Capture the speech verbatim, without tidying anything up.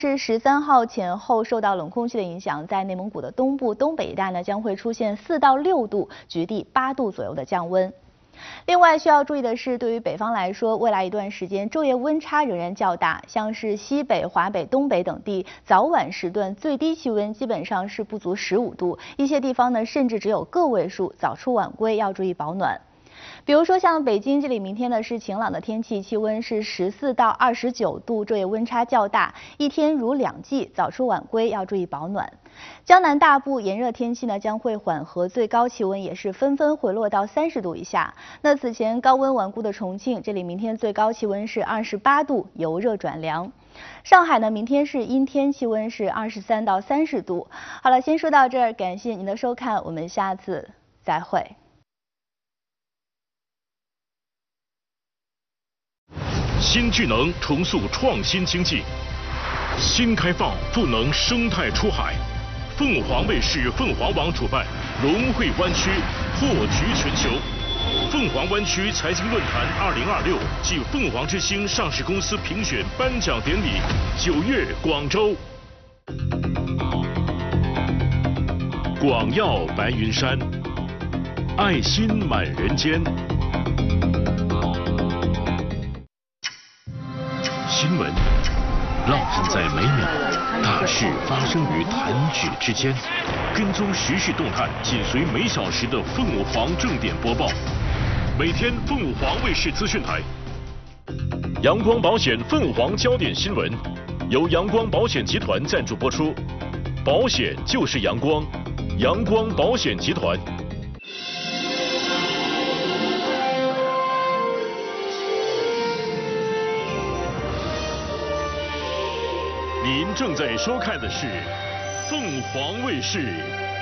是十三号前后受到冷空气的影响，在内蒙古的东部、东北一带呢，将会出现四到六度，局地八度左右的降温。另外需要注意的是，对于北方来说，未来一段时间昼夜温差仍然较大，像是西北、华北、东北等地，早晚时段最低气温基本上是不足十五度，一些地方呢甚至只有个位数，早出晚归要注意保暖。比如说像北京这里，明天呢是晴朗的天气，气温是十四到二十九度，昼夜温差较大，一天如两季，早出晚归要注意保暖。江南大部炎热天气呢将会缓和，最高气温也是纷纷回落到三十度以下。那此前高温顽固的重庆，这里明天最高气温是二十八度，由热转凉。上海呢明天是阴天，气温是二十三到三十度。好了，先说到这儿，感谢您的收看，我们下次再会。 新智能重塑创新经济，新开放赋能生态出海。凤凰卫视凤凰网主办龙汇湾区破局全球凤凰湾区财经论坛二零二六暨凤凰之星上市公司评选颁奖典礼，九月广州。广耀白云山，爱心满人间。新闻浪漫在每秒，大事发生于弹指之间。跟踪时事动态，紧随每小时的凤凰正点播报。每天凤凰卫视资讯台。阳光保险凤凰焦点新闻，由阳光保险集团赞助播出。保险就是阳光，阳光保险集团。您正在收看的是凤凰卫视